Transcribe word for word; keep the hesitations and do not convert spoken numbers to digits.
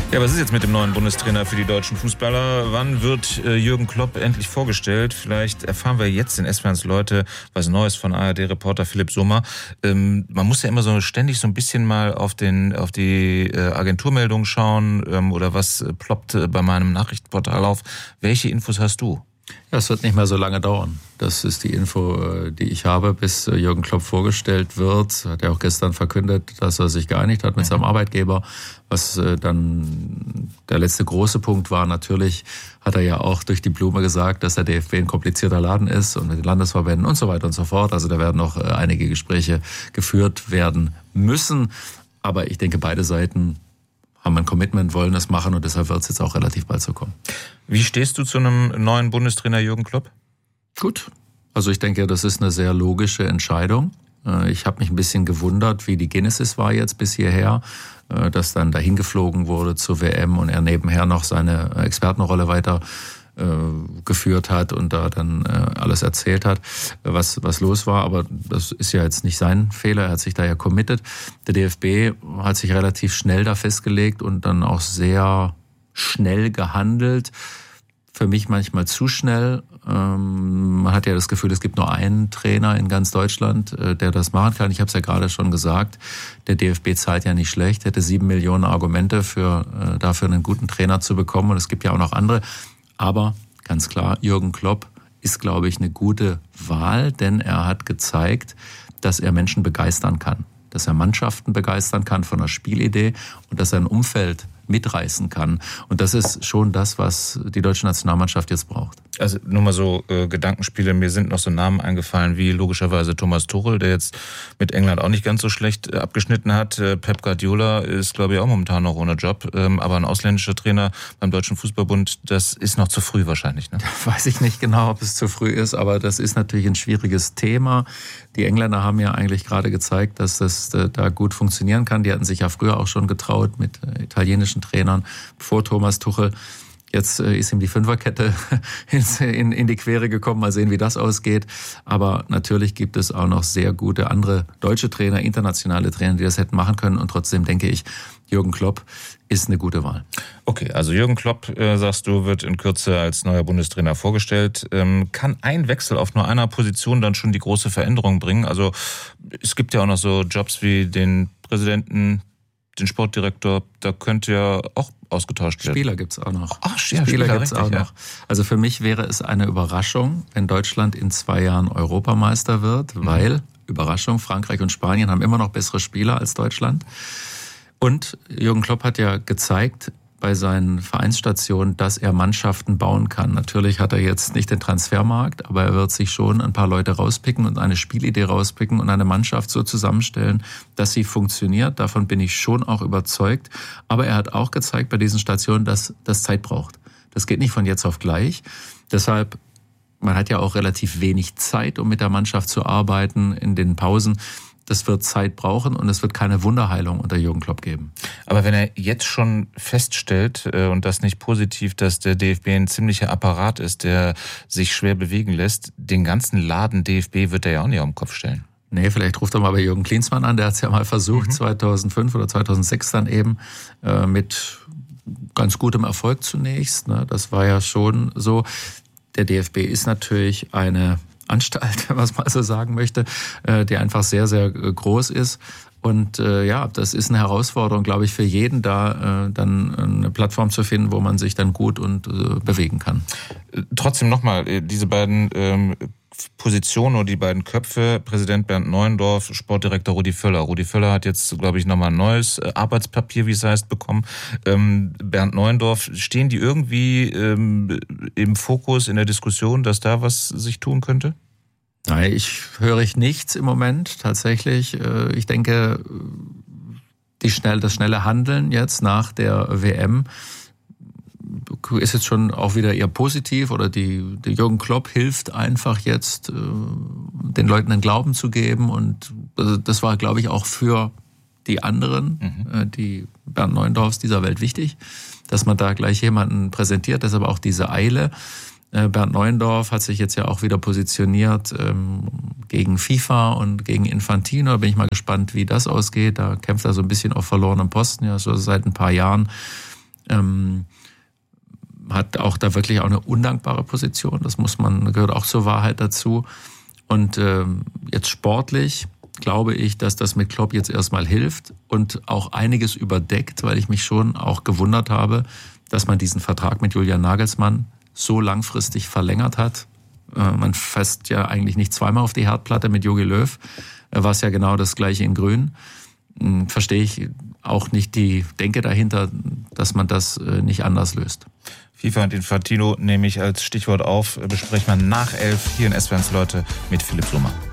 Ja, was ist jetzt mit dem neuen Bundestrainer für die deutschen Fußballer? Wann wird äh, Jürgen Klopp endlich vorgestellt? Vielleicht erfahren wir jetzt in S W R eins Leute was Neues von A R D-Reporter Philipp Sommer. Ähm, man muss ja immer so ständig so ein bisschen mal auf den auf die äh, Agenturmeldungen schauen ähm, oder was äh, ploppt äh, bei meinem Nachrichtenportal auf. Welche Infos hast du? Ja, es wird nicht mehr so lange dauern. Das ist die Info, die ich habe, bis Jürgen Klopp vorgestellt wird. Hat er auch gestern verkündet, dass er sich geeinigt hat mit seinem Arbeitgeber. Was dann der letzte große Punkt war, natürlich hat er ja auch durch die Blume gesagt, dass der D F B ein komplizierter Laden ist und mit den Landesverbänden und so weiter und so fort. Also da werden noch einige Gespräche geführt werden müssen. Aber ich denke, beide Seiten haben ein Commitment, wollen das machen und deshalb wird es jetzt auch relativ bald so kommen. Wie stehst du zu einem neuen Bundestrainer Jürgen Klopp? Gut. Also ich denke, das ist eine sehr logische Entscheidung. Ich habe mich ein bisschen gewundert, wie die Genesis war jetzt bis hierher, dass dann dahin geflogen wurde zur W M und er nebenher noch seine Expertenrolle weiter geführt hat und da dann alles erzählt hat, was was los war. Aber das ist ja jetzt nicht sein Fehler, er hat sich da ja committed. Der D F B hat sich relativ schnell da festgelegt und dann auch sehr schnell gehandelt. Für mich manchmal zu schnell. Man hat ja das Gefühl, es gibt nur einen Trainer in ganz Deutschland, der das machen kann. Ich habe es ja gerade schon gesagt, der D F B zahlt ja nicht schlecht, hätte sieben Millionen Argumente für dafür einen guten Trainer zu bekommen. Und es gibt ja auch noch andere. Aber ganz klar, Jürgen Klopp ist, glaube ich, eine gute Wahl, denn er hat gezeigt, dass er Menschen begeistern kann, dass er Mannschaften begeistern kann von der Spielidee und dass er ein Umfeld mitreißen kann. Und das ist schon das, was die deutsche Nationalmannschaft jetzt braucht. Also nur mal so äh, Gedankenspiele. Mir sind noch so Namen eingefallen wie logischerweise Thomas Tuchel, der jetzt mit England auch nicht ganz so schlecht äh, abgeschnitten hat. Äh, Pep Guardiola ist, glaube ich, auch momentan noch ohne Job. Ähm, aber ein ausländischer Trainer beim Deutschen Fußballbund, das ist noch zu früh wahrscheinlich, ne? Weiß ich nicht genau, ob es zu früh ist, aber das ist natürlich ein schwieriges Thema. Die Engländer haben ja eigentlich gerade gezeigt, dass das äh, da gut funktionieren kann. Die hatten sich ja früher auch schon getraut mit äh, italienischen Trainern vor Thomas Tuchel. Jetzt ist ihm die Fünferkette in, in die Quere gekommen. Mal sehen, wie das ausgeht. Aber natürlich gibt es auch noch sehr gute andere deutsche Trainer, internationale Trainer, die das hätten machen können. Und trotzdem denke ich, Jürgen Klopp ist eine gute Wahl. Okay, also Jürgen Klopp, äh, sagst du, wird in Kürze als neuer Bundestrainer vorgestellt. Ähm, kann ein Wechsel auf nur einer Position dann schon die große Veränderung bringen? Also es gibt ja auch noch so Jobs wie den Präsidenten, den Sportdirektor, da könnte ja auch ausgetauscht werden. Spieler gibt's auch noch. Ach, Spieler, Spieler gibt's richtig, auch noch. Ja. Also für mich wäre es eine Überraschung, wenn Deutschland in zwei Jahren Europameister wird, mhm. weil, Überraschung, Frankreich und Spanien haben immer noch bessere Spieler als Deutschland. Und Jürgen Klopp hat ja gezeigt bei seinen Vereinsstationen, dass er Mannschaften bauen kann. Natürlich hat er jetzt nicht den Transfermarkt, aber er wird sich schon ein paar Leute rauspicken und eine Spielidee rauspicken und eine Mannschaft so zusammenstellen, dass sie funktioniert. Davon bin ich schon auch überzeugt. Aber er hat auch gezeigt bei diesen Stationen, dass das Zeit braucht. Das geht nicht von jetzt auf gleich. Deshalb, man hat ja auch relativ wenig Zeit, um mit der Mannschaft zu arbeiten in den Pausen. Das wird Zeit brauchen und es wird keine Wunderheilung unter Jürgen Klopp geben. Aber wenn er jetzt schon feststellt, und das nicht positiv, dass der D F B ein ziemlicher Apparat ist, der sich schwer bewegen lässt, den ganzen Laden D F B wird er ja auch nicht auf den Kopf stellen. Nee, vielleicht ruft er mal bei Jürgen Klinsmann an, der hat es ja mal versucht, mhm. zweitausendfünf oder zweitausendsechs dann eben, äh, mit ganz gutem Erfolg zunächst. Ne? Das war ja schon so. Der D F B ist natürlich eine Anstalt, was man so sagen möchte, die einfach sehr, sehr groß ist. Und äh, ja, das ist eine Herausforderung, glaube ich, für jeden, da äh, dann eine Plattform zu finden, wo man sich dann gut und äh, bewegen kann. Trotzdem nochmal, diese beiden ähm, Positionen oder die beiden Köpfe, Präsident Bernd Neuendorf, Sportdirektor Rudi Völler. Rudi Völler hat jetzt, glaube ich, nochmal ein neues Arbeitspapier, wie es heißt, bekommen. Ähm, Bernd Neuendorf, stehen die irgendwie ähm, im Fokus in der Diskussion, dass da was sich tun könnte? Nein, ich höre ich nichts im Moment tatsächlich. Ich denke, die schnell, das schnelle Handeln jetzt nach der W M ist jetzt schon auch wieder eher positiv, oder die, die Jürgen Klopp hilft einfach jetzt, den Leuten den Glauben zu geben, und das war, glaube ich, auch für die anderen, mhm. die Bernd Neuendorfs dieser Welt wichtig, dass man da gleich jemanden präsentiert, deshalb auch diese Eile. Bernd Neuendorf hat sich jetzt ja auch wieder positioniert ähm, gegen FIFA und gegen Infantino. Da bin ich mal gespannt, wie das ausgeht. Da kämpft er so ein bisschen auf verlorenem Posten, ja, so seit ein paar Jahren. Ähm, hat auch da wirklich auch eine undankbare Position. Das muss man, gehört auch zur Wahrheit dazu. Und ähm, jetzt sportlich glaube ich, dass das mit Klopp jetzt erstmal hilft und auch einiges überdeckt, weil ich mich schon auch gewundert habe, dass man diesen Vertrag mit Julian Nagelsmann so langfristig verlängert hat. Äh, man fasst ja eigentlich nicht zweimal auf die Herdplatte mit Jogi Löw. Äh, war es ja genau das Gleiche in Grün. Äh, verstehe ich auch nicht die Denke dahinter, dass man das äh, nicht anders löst. FIFA und Infantino nehme ich als Stichwort auf. Besprechen wir nach elf hier in S W R eins Leute mit Philipp Sommer.